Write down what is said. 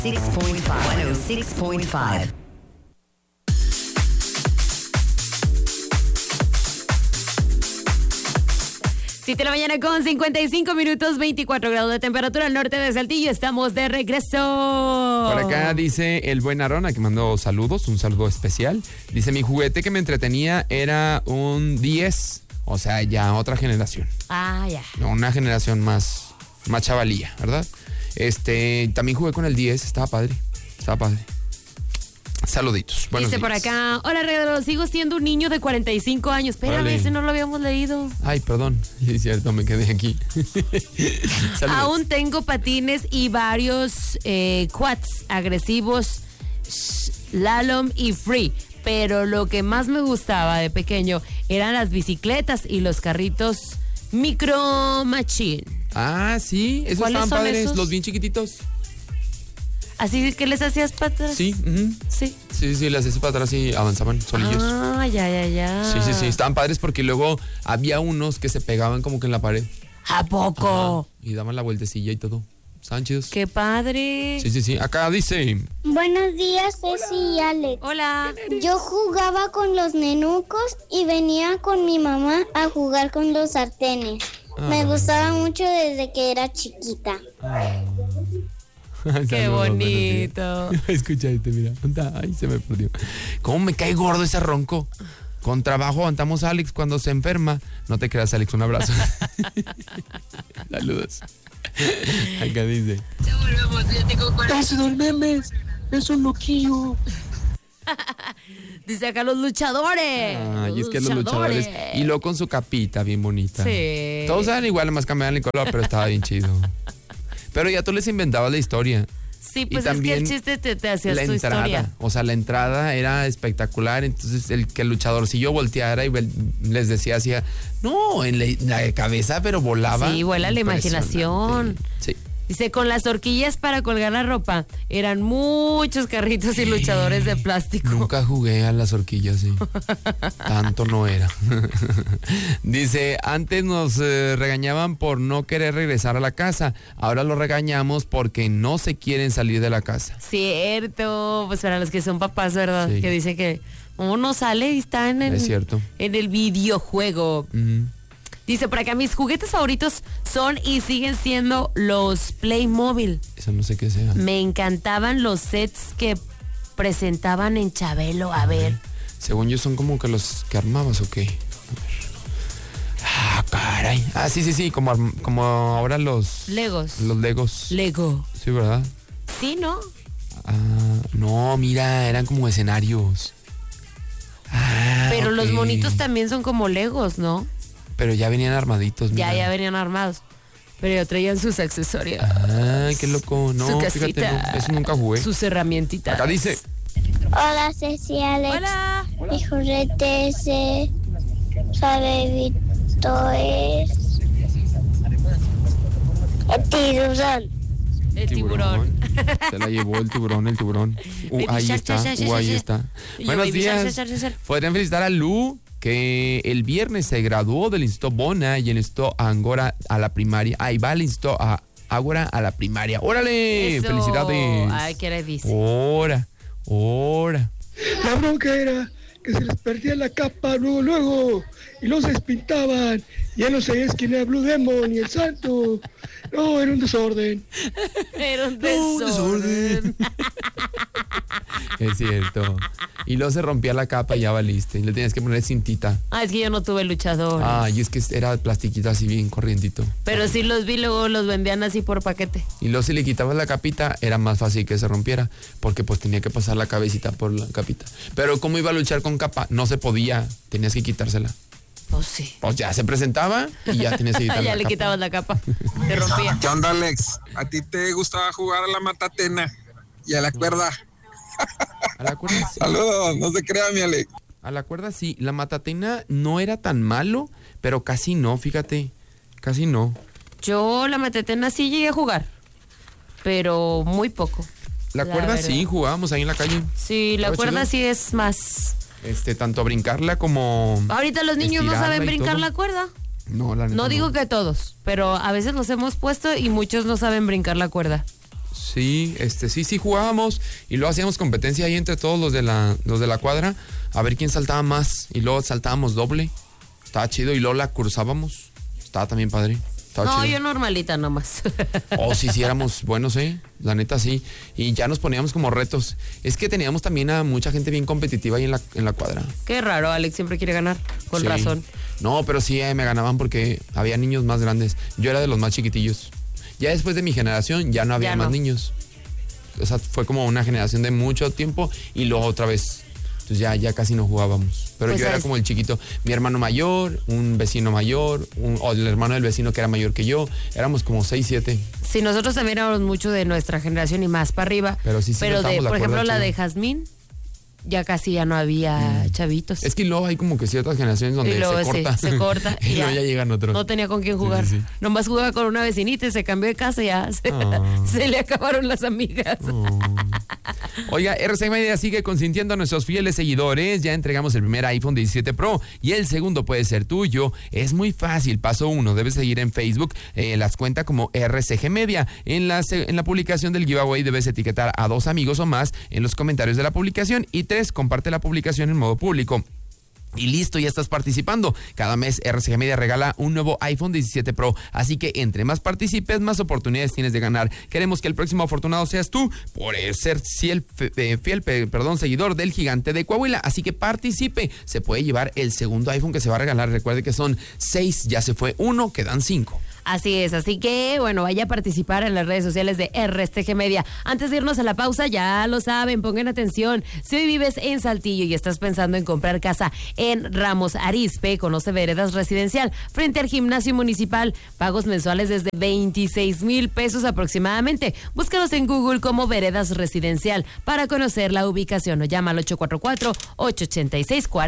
106.5. 7 de la mañana con 55 minutos, 24 grados de temperatura al norte de Saltillo. Estamos de regreso. Por acá dice el buen Arona, que mandó saludos, un saludo especial. Dice, mi juguete que me entretenía era un 10, o sea, ya otra generación. Ah, ya. Una generación más chavalía, ¿verdad? También jugué con el 10, estaba padre. Saluditos. Buenos Dice días. por acá, hola Regalo, sigo siendo un niño de 45 años. Espérame, ese no lo habíamos leído. Ay, perdón, es cierto, me quedé aquí. Aún tengo patines y varios quads agresivos, slalom y free. Pero lo que más me gustaba de pequeño eran las bicicletas y los carritos Micro Machine. Ah, sí, esos estaban padres, esos? Los bien chiquititos. ¿Así que les hacías para atrás? Sí, sí. Sí, las hacías para atrás y avanzaban solillos. Ah, ya. Sí, estaban padres porque luego había unos que se pegaban como que en la pared. ¿A poco? Ajá, y daban la vueltecilla y todo. Estaban chidos. ¡Qué padre! Sí. Acá dice... Buenos días, Ceci y Alex. Hola. Yo jugaba con los nenucos y venía con mi mamá a jugar con los sartenes. Me gustaba mucho desde que era chiquita. ¡Qué bonito! Escucha mira. Ay, se me perdió. ¿Cómo me cae gordo ese ronco? Con trabajo aguantamos a Alex cuando se enferma. No te creas, Alex, un abrazo. Saludos. Acá dice. ¡Ese don Memes! ¡Es un loquillo! Dice acá los luchadores. Ay, es que los luchadores. Y luego con su capita bien bonita. Sí. Todos eran igual, más cambiaban el color, pero estaba bien chido. Pero ya tú les inventabas la historia. Sí, pues es que el chiste te hacías tu historia. O sea, la entrada era espectacular. Entonces, el luchadorcillo volteara y les decía, no, en la cabeza, pero volaba. Sí, vuela la imaginación. Sí. Dice, con las horquillas para colgar la ropa, eran muchos carritos y luchadores de plástico. Nunca jugué a las horquillas, sí. Tanto no era. Dice, antes nos regañaban por no querer regresar a la casa. Ahora los regañamos porque no se quieren salir de la casa. Cierto. Pues para los que son papás, ¿verdad? Sí. Que dicen que uno sale y está en el videojuego. Uh-huh. Dice por acá, mis juguetes favoritos son y siguen siendo los Playmobil. Eso no sé qué sea. Me encantaban los sets que presentaban en Chabelo. A ver. Según yo son como que los que armabas o qué. A ver. Ah, caray. Ah, sí. Como ahora los... Legos. Los Legos. Lego. Sí, ¿verdad? Sí, ¿no? Ah, no, mira, eran como escenarios. Ah, pero okay. Los monitos también son como Legos, ¿no? Pero ya venían armaditos, mira. Ya venían armados. Pero ya traían sus accesorios. Ah, qué loco. No, fíjate, eso nunca jugué. Sus herramientitas. Acá dice. Hola, Ceci, Alex. Hola. Mi juguete ese suavecito es el tiburón. Se la llevó el tiburón. Ahí está. Buenos días. Podrían felicitar a Lu, que el viernes se graduó del Instituto Bona y el Instituto Angora a la primaria. Ahí va el Instituto Ágora a la primaria. ¡Órale! Eso. ¡Felicidades! Ay, ¿qué le dice? ¡Hora! La bronca era que se les perdía la capa luego, y los despintaban. Ya no sabías quién era Blue Demon ni el Santo. No, era un desorden. Es cierto. Y luego se rompía la capa y ya valiste. Y le tenías que poner cintita. Ah, es que yo no tuve luchador. Ah, y es que era plastiquita así bien corrientito. Pero sí los vi, luego los vendían así por paquete. Y luego si le quitabas la capita, era más fácil que se rompiera. Porque pues tenía que pasar la cabecita por la capita. Pero ¿cómo iba a luchar con capa? No se podía. Tenías que quitársela. Pues sí. Pues ya se presentaba y ya tenías que quitar ya le quitabas la capa. Te rompía. ¿Qué onda, Alex? ¿A ti te gustaba jugar a la matatena y a la cuerda? A la cuerda sí. Saludos, no se crea, mi Alex. A la cuerda sí. La matatena no era tan malo, pero casi no, fíjate. Casi no. Yo la matatena sí llegué a jugar, pero muy poco. La cuerda verdad. Sí, jugábamos ahí en la calle. Sí, la cuerda chido. Sí es más... tanto brincarla como... Ahorita los niños no saben brincar la cuerda. No, la neta no digo que todos, pero a veces los hemos puesto y muchos no saben brincar la cuerda. Sí, sí jugábamos y luego hacíamos competencia ahí entre todos los de la cuadra a ver quién saltaba más y luego saltábamos doble. Estaba chido y luego la cruzábamos. Estaba también padre. No, chido. Yo normalita nomás. Sí, éramos buenos, la neta sí. Y ya nos poníamos como retos. Es que teníamos también a mucha gente bien competitiva ahí en la cuadra. Qué raro, Alex siempre quiere ganar, con razón. No, pero sí me ganaban porque había niños más grandes. Yo era de los más chiquitillos. Ya después de mi generación ya no había más niños. O sea, fue como una generación de mucho tiempo y luego otra vez. Entonces ya casi no jugábamos. Pero pues yo era como el chiquito. Mi hermano mayor, un vecino mayor, o el hermano del vecino que era mayor que yo. Éramos como 6, 7. Sí, nosotros también éramos mucho de nuestra generación y más para arriba. Pero sí, por ejemplo, la de Jazmín, ya casi ya no había chavitos. Es que luego hay como que ciertas generaciones donde se corta. y luego ya llegan otros. No tenía con quién jugar. Sí. Nomás jugaba con una vecinita y se cambió de casa y ya se le acabaron las amigas. Oiga, RCG Media sigue consintiendo a nuestros fieles seguidores. Ya entregamos el primer iPhone 17 Pro y el segundo puede ser tuyo. Es muy fácil. Paso 1, debes seguir en Facebook las cuentas como RCG Media. En la publicación del giveaway debes etiquetar a 2 amigos o más en los comentarios de la publicación. Y 3, comparte la publicación en modo público. Y listo, ya estás participando. Cada mes RCG Media regala un nuevo iPhone 17 Pro. Así que entre más participes, más oportunidades tienes de ganar. Queremos que el próximo afortunado seas tú por ser fiel seguidor del Gigante de Coahuila. Así que participe. Se puede llevar el segundo iPhone que se va a regalar. Recuerde que son 6, ya se fue 1, quedan 5. Así es, así que bueno, vaya a participar en las redes sociales de RCG Media. Antes de irnos a la pausa, ya lo saben, pongan atención. Si hoy vives en Saltillo y estás pensando en comprar casa en Ramos Arizpe, conoce Veredas Residencial, frente al gimnasio municipal, pagos mensuales desde 26,000 pesos aproximadamente. Búscanos en Google como Veredas Residencial para conocer la ubicación o llama al 844-886-40.